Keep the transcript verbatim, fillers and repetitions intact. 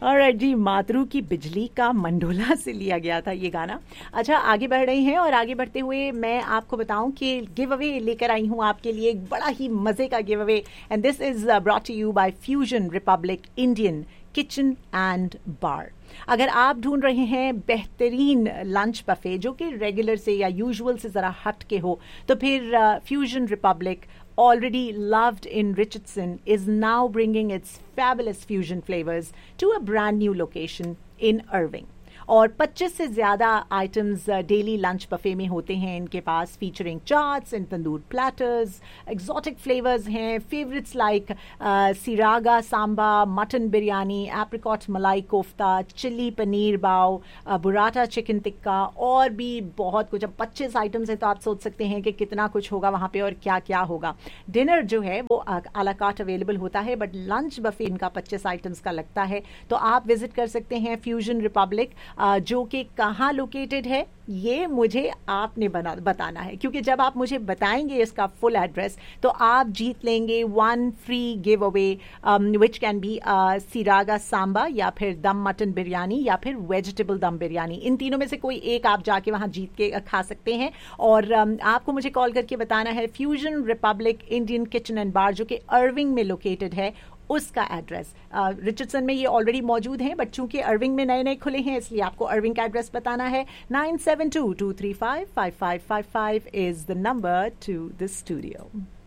Alright जी, मातरू की बिजली का मंडोला से लिया गया था ये गाना। अच्छा, आगे बढ़ रही हैं और आगे बढ़ते हुए मैं आपको बताऊं कि गिव अवे लेकर आई हूं आपके लिए, एक बड़ा ही मजे का give away, and this is brought to you bye fusion Republic Indian kitchen and बार। अगर आप ढूंढ रहे हैं बेहतरीन लंच बफे जो कि रेगुलर से या यूजुअल से ज़रा हट के हो, तो फिर fusion Republic, already loved in Richardson, is now bringing its fabulous fusion flavors to a brand new location in Irving. और पच्चीस से ज़्यादा आइटम्स डेली लंच बफे में होते हैं इनके पास, featuring chaats and tandoor platters, exotic flavours हैं, favourites like सिरागा Samba, mutton biryani, apricot मलाई कोफ्ता, चिली पनीर बाव, बुराटा चिकन टिक्का और भी बहुत कुछ। अब पच्चीस आइटम्स हैं तो आप सोच सकते हैं कि कितना कुछ होगा वहाँ पे और क्या क्या होगा। डिनर जो है वो आला कार्ट अवेलेबल होता है, बट लंच बफे इनका पच्चीस आइटम्स का लगता है। तो आप विजिट कर सकते हैं फ्यूजन रिपब्लिक, जो कि कहाँ लोकेटेड है ये मुझे आपने बना बताना है, क्योंकि जब आप मुझे बताएंगे इसका फुल एड्रेस तो आप जीत लेंगे one free give away, which can be सिरागा Samba या फिर दम मटन बिरयानी या फिर वेजिटेबल दम बिरयानी। इन तीनों में से कोई एक आप जाके वहाँ जीत के खा सकते हैं। और um, आपको मुझे कॉल करके बताना है fusion Republic Indian kitchen and बार जो कि अर्विंग में लोकेटेड है, उसका एड्रेस। रिचर्डसन में ये ऑलरेडी मौजूद हैं, बट चूंकि अर्विंग में नए नए खुले हैं इसलिए आपको अर्विंग का एड्रेस बताना है। Nine seven to to three five five five five five is the number two the studio.